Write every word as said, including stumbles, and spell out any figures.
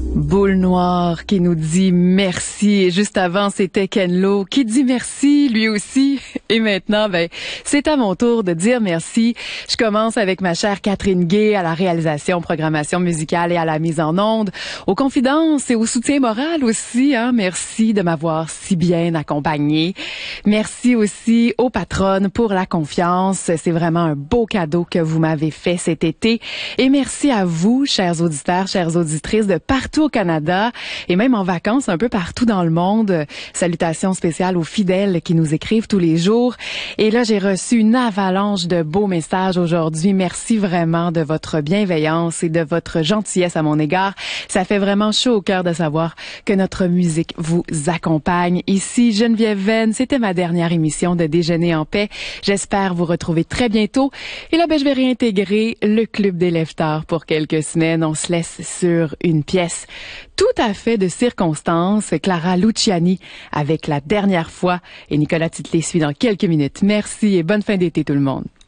Boule Noire qui nous dit merci. Et juste avant, c'était Ken Lo qui dit merci, lui aussi. Et maintenant, ben, c'est à mon tour de dire merci. Je commence avec ma chère Catherine Gay à la réalisation, programmation musicale et à la mise en onde, aux confidences et au soutien moral aussi. Hein. Merci de m'avoir si bien accompagnée. Merci aussi aux patronnes pour la confiance. C'est vraiment un beau cadeau que vous m'avez fait cet été. Et merci à vous, chers auditeurs, chères auditrices de partout au Canada et même en vacances un peu partout dans le monde. Salutations spéciales aux fidèles qui nous écrivent tous les jours. Et là, j'ai reçu une avalanche de beaux messages aujourd'hui. Merci vraiment de votre bienveillance et de votre gentillesse à mon égard. Ça fait vraiment chaud au cœur de savoir que notre musique vous accompagne. Ici, Geneviève Venn, c'était ma dernière émission de Déjeuner en paix. J'espère vous retrouver très bientôt. Et là, ben, je vais réintégrer le Club des Lève-Tard pour quelques semaines. On se laisse sur une pièce tout à fait de circonstance. Clara Luciani avec La Dernière Fois et Nicolas Titley suit dans quelques minutes. Merci et bonne fin d'été tout le monde.